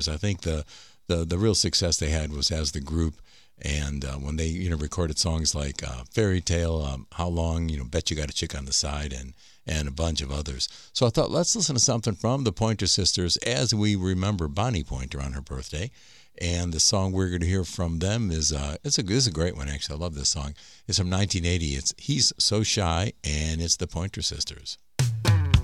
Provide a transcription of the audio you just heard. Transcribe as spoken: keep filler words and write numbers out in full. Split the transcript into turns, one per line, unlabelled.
years. I think the the, the real success they had was as the group. And uh, when they, you know, recorded songs like uh, Fairy Tale, um, How Long, you know, Bet You Got a Chick on the Side, and and a bunch of others. So I thought, let's listen to something from the Pointer Sisters as we remember Bonnie Pointer on her birthday. And the song we're going to hear from them is uh, it's a it's a great one, actually. I love this song. It's from nineteen eighty. It's He's So Shy, and it's the Pointer Sisters.